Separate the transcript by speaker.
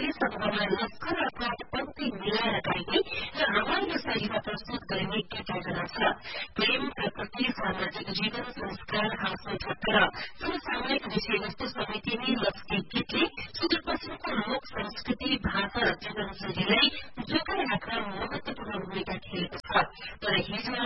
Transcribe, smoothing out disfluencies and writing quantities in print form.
Speaker 1: सदनमा लस्कर अर्थात पङ्क्ति मिलाएर गाइने र रमाइलो शैलीमा प्रस्तुत गरिने गीत योजना छ। प्रेम, प्रकृति, सामाजिक जीवन, संस्कार, हाँसो ठट्टा र समसामयिक विषयवस्तु समेटिने लस्की गीतले सुदूरपश्चिमको लोक संस्कृति, भाषा र जीवनशैलीलाई जोगाएर राख्न महत्वपूर्ण भूमिका खेलेको छ। तर हिजो